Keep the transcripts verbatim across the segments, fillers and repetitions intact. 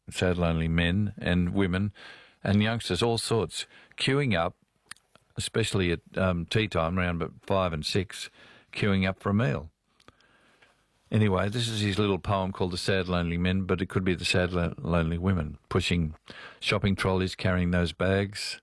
sad, lonely men and women and youngsters, all sorts, queuing up, especially at um, tea time, around about five and six, queuing up for a meal. Anyway, this is his little poem called The Sad Lonely Men, but it could be The Sad Lo- Lonely Women, pushing shopping trolleys, carrying those bags.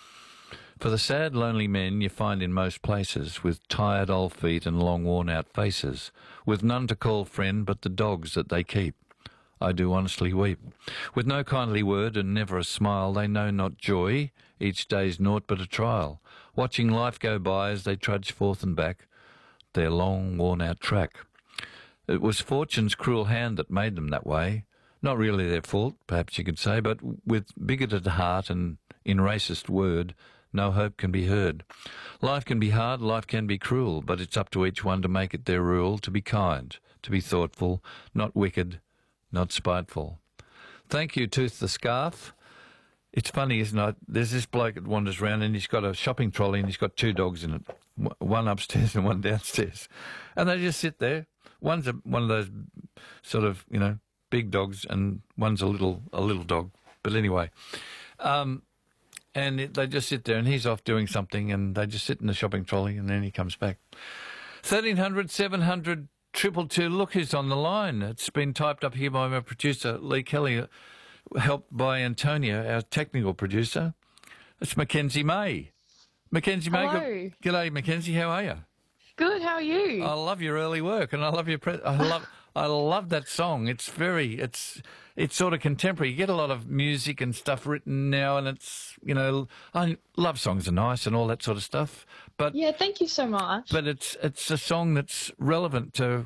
For the sad, lonely men you find in most places, with tired old feet and long worn-out faces, with none to call friend but the dogs that they keep. I do honestly weep. With no kindly word and never a smile, they know not joy, each day's naught but a trial, watching life go by as they trudge forth and back, their long worn-out track. It was fortune's cruel hand that made them that way. Not really their fault, perhaps you could say, but with bigoted heart and in racist word, no hope can be heard. Life can be hard, life can be cruel, but it's up to each one to make it their rule to be kind, to be thoughtful, not wicked, not spiteful. Thank you, Tooth the Scarf. It's funny, isn't it? There's this bloke that wanders around and he's got a shopping trolley and he's got two dogs in it, one upstairs and one downstairs. And they just sit there. One's a, one of those sort of, you know, big dogs and one's a little a little dog. But anyway, um, and it, they just sit there and he's off doing something and they just sit in the shopping trolley and then he comes back. thirteen hundred, seven hundred, triple two. Look who's on the line. It's been typed up here by my producer, Lee Kelly, helped by Antonia, our technical producer. It's Mackenzie May. Mackenzie May. Hello. Good, g'day, Mackenzie. How are you? Good, how are you? I love your early work, and I love your. Pre- I love. I love that song. It's very. It's. It's sort of contemporary. You get a lot of music and stuff written now, and it's. You know, I love songs are nice and all that sort of stuff. But yeah, thank you so much. But it's it's a song that's relevant to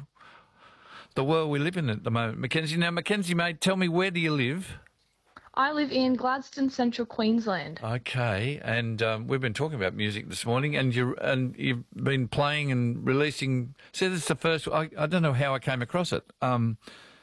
the world we live in at the moment, Mackenzie. Now, Mackenzie, mate, tell me, where do you live? I live in Gladstone, Central Queensland. Okay, and um, we've been talking about music this morning, and you and you've been playing and releasing. See, this is the first. I, I don't know how I came across it. Um,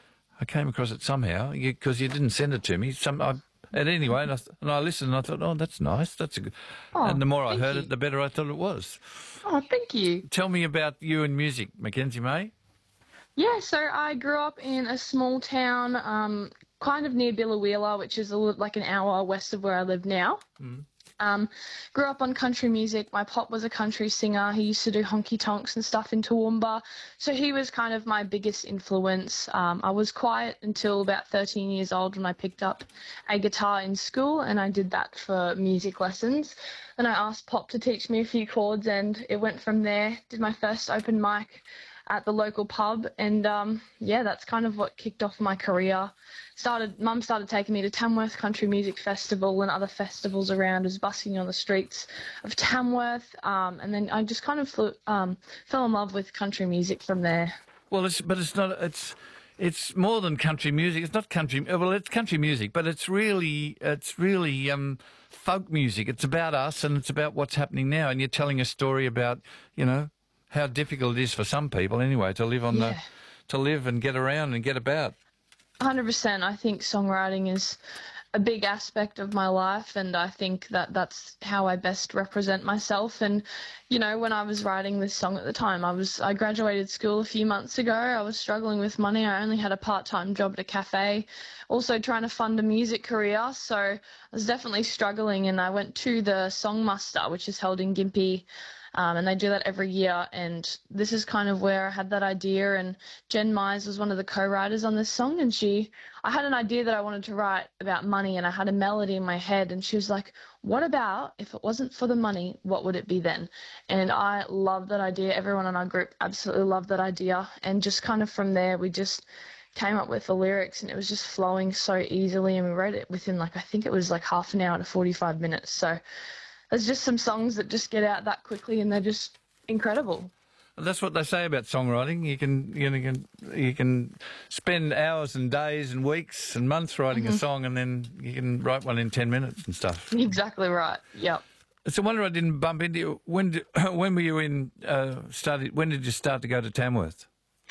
I came across it somehow because you, you didn't send it to me. Some, I, and anyway, and I, and I listened, and I thought, oh, that's nice. That's a good. Oh, and the more I thank heard you. it, the better I thought it was. Oh, thank you. Tell me about you and music, Mackenzie May. Yeah, so I grew up in a small town, um, kind of near Biloela, which is a, li- like an hour west of where I live now. Mm. Um, grew up on country music. My pop was a country singer. He used to do honky tonks and stuff in Toowoomba. So he was kind of my biggest influence. Um, I was quiet until about thirteen years old when I picked up a guitar in school, and I did that for music lessons. Then I asked Pop to teach me a few chords, and it went from there. Did my first open mic at the local pub, and um, yeah, that's kind of what kicked off my career. Started, Mum started taking me to Tamworth Country Music Festival and other festivals around, was busking on the streets of Tamworth, um, and then I just kind of flew, um, fell in love with country music from there. Well, it's but it's not. It's it's more than country music. It's not country. Well, it's country music, but it's really it's really um, folk music. It's about us, and it's about what's happening now. And you're telling a story about, you know, how difficult it is for some people anyway to live on Yeah. the to live and get around and get about. one hundred percent. I think songwriting is a big aspect of my life, and I think that that's how I best represent myself. And, you know, when I was writing this song at the time, I was I graduated school a few months ago. I was struggling with money. I only had a part-time job at a cafe, also trying to fund a music career. So I was definitely struggling, and I went to the Song Muster, which is held in Gympie. Um, and they do that every year, and this is kind of where I had that idea. And Jen Mize was one of the co-writers on this song, and she, I had an idea that I wanted to write about money, and I had a melody in my head, and she was like, what about if it wasn't for the money, what would it be then? And I loved that idea. Everyone in our group absolutely loved that idea, and just kind of from there, we just came up with the lyrics, and it was just flowing so easily, and we wrote it within, like, I think it was like half an hour to forty-five minutes. So there's just some songs that just get out that quickly, and they're just incredible. That's what they say about songwriting. You can you know, you can you can spend hours and days and weeks and months writing Mm-hmm. a song, and then you can write one in ten minutes and stuff. Exactly right. Yep. It's a wonder I didn't bump into you. When did, when were you in uh, started? When did you start to go to Tamworth?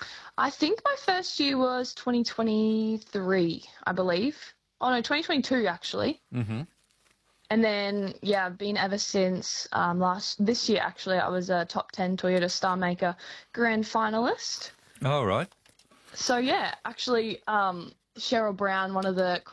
I think my first year was twenty twenty-three, I believe. Oh no, twenty twenty-two actually. Mm-hmm. And then, yeah, I've been ever since. Um, last this year, actually, I was a top ten Toyota Star Maker grand finalist. All right. So, yeah, actually, um, Cheryl Brown, one of the